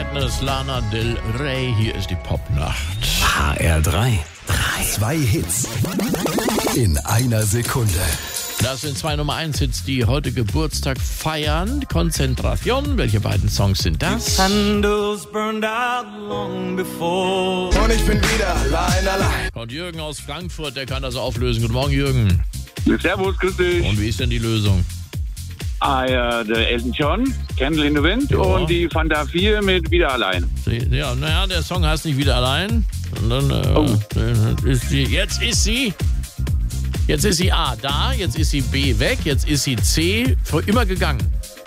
Agnes, Lana Del Rey. Hier ist die Popnacht. HR3. 2 Hits in einer Sekunde. Das sind 2 Nummer-1-Hits, die heute Geburtstag feiern. Konzentration. Welche beiden Songs sind das? Candles burned out long before. Und ich bin wieder allein. Und Jürgen aus Frankfurt, der kann das auflösen. Guten Morgen, Jürgen. Servus, grüß dich. Und wie ist denn die Lösung? Der Elton John, Candle in the Wind, Ja. und die Fanta 4 mit Wieder allein. Ja, naja, der Song heißt nicht Wieder allein. Und dann jetzt ist sie A da, jetzt ist sie B weg, jetzt ist sie C für immer gegangen.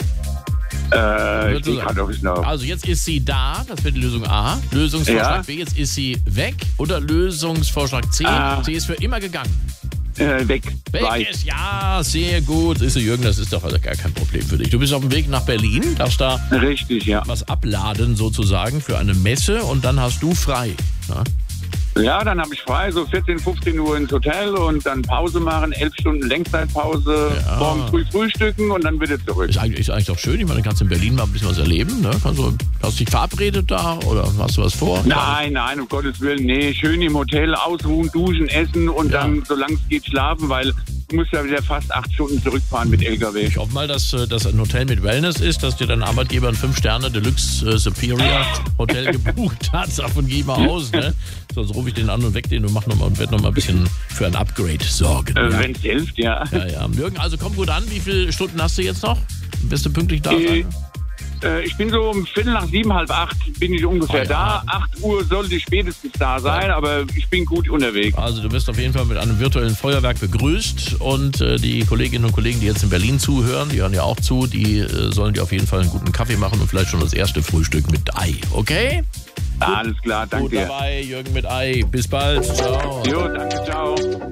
Ich kann doch nicht noch. Also jetzt ist sie da, das wäre die Lösung A. Lösungsvorschlag Ja. B, jetzt ist sie weg. Oder Lösungsvorschlag C, C ist für immer gegangen. Weg. Weg Zwei. ist, ja, sehr gut. Ist Jürgen, das ist doch also gar kein Problem für dich. Du bist auf dem Weg nach Berlin, darfst da Richtig, ja. was abladen sozusagen für eine Messe und dann hast du frei. Ja? Ja, dann habe ich frei, so 14, 15 Uhr ins Hotel und dann Pause machen, 11 Stunden Längszeitpause, Ja. morgens früh frühstücken und dann wieder zurück. Ist eigentlich doch schön. Ich meine, du kannst in Berlin mal ein bisschen was erleben. Ne? Hast du dich verabredet da oder hast du was vor? Nein, um Gottes Willen, nee, schön im Hotel ausruhen, duschen, essen und Ja. dann, solange es geht, schlafen, weil du musst ja wieder fast 8 Stunden zurückfahren mit LKW. Ich hoffe mal, dass das ein Hotel mit Wellness ist, dass dir dein Arbeitgeber ein 5-Sterne Deluxe Superior Hotel gebucht hat. Davon gehe ich mal aus. Ne? Sonst rufe ich den an und weg den und werde noch mal ein bisschen für ein Upgrade sorgen. Ja. Wenn es hilft, ja. Ja. Jürgen, also komm gut an. Wie viele Stunden hast du jetzt noch? Bist du pünktlich da? Ich bin so um 7:15, 7:30 bin ich ungefähr ja. da. 8 Uhr sollte ich spätestens da sein, aber ich bin gut unterwegs. Also du wirst auf jeden Fall mit einem virtuellen Feuerwerk begrüßt und die Kolleginnen und Kollegen, die jetzt in Berlin zuhören, die hören ja auch zu, die sollen dir auf jeden Fall einen guten Kaffee machen und vielleicht schon das erste Frühstück mit Ei, okay? Alles klar, danke Gut dir. dabei, Jürgen mit Ei. Bis bald. Ciao. Jo, danke, ciao.